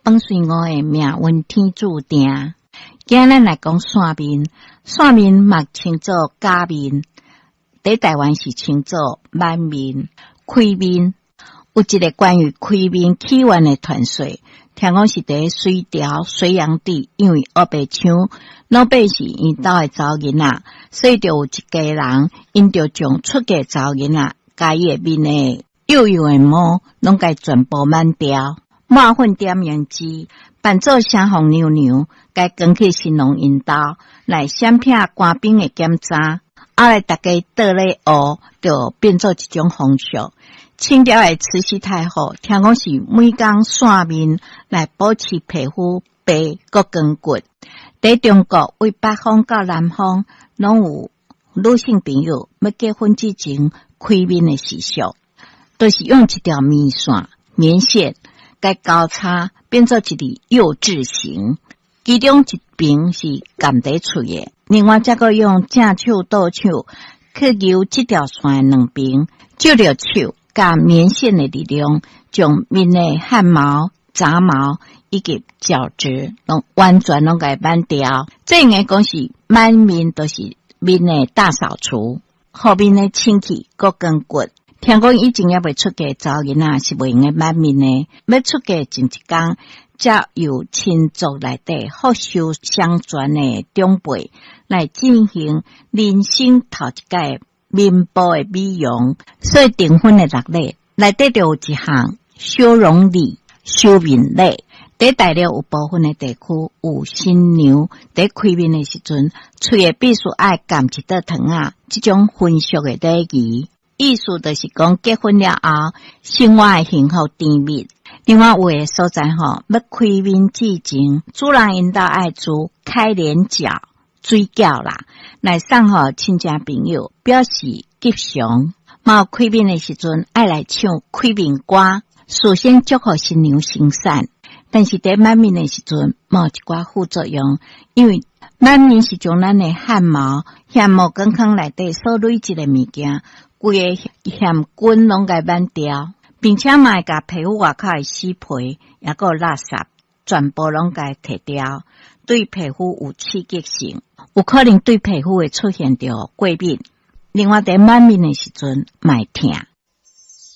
放随我的命运天注定。今咱来讲线面，线面嘛称作假面，在台湾是称作满面、开面。有一个关于开面起源的传说，听讲是在隋朝隋炀帝因为黑白枪，老爸是因兜的查某囡仔，所以就有一家人因就将出嫁查某囡仔家己的面的幼幼的毛，拢该全部挽掉，抹粉点胭脂，扮作相逢娘娘，该跟去新郎因兜来闪片官兵的检查，后来大家倒咧学，就变做一种风俗。清朝的慈禧太后听讲是每工线面来保持皮肤白个光骨。在中国为北方到南方，拢有女性朋友要结婚之前开面的习俗，都是用一条面线棉线该交叉变做一个幼字形，其中一边是含在嘴的，另外再个用正手倒手去揉这条线的两边，就着手加棉线的力量，将面的汗毛、杂毛以及角质完全拢给挽掉。这应该讲是满面都是面的大扫除，后面的清气个光骨。听讲以前也未出嫁查某囡仔是袂用个满面的，要出嫁前一天，才由亲族内底福寿相传的长辈来进行人生头一届面部的美容，所以订婚的6礼内底就有一项修容礼、修面礼。在大陆有部分的地区有新娘在开面的时阵，嘴的必须爱含一道糖啊，这种婚俗的礼仪，意思就是讲结婚了后，生活的幸福甜蜜。另外有的所在要开面之前，主人因兜爱煮开脸饺、水饺啦，来送予亲戚朋友，表示吉祥。有开面的时阵，爱来唱开面歌，首先祝福新娘生产。但是在满面的时阵，有一寡副作用，因为满面是将咱的汗毛、汗毛健康内底所累积的物件，规个汗菌拢该挽掉，并且嘛会甲皮肤外口的死皮也个垃圾全部拢该摕掉，对皮肤有刺激性，有可能对皮肤会出现着过敏。另外在满面的时阵，卖痛。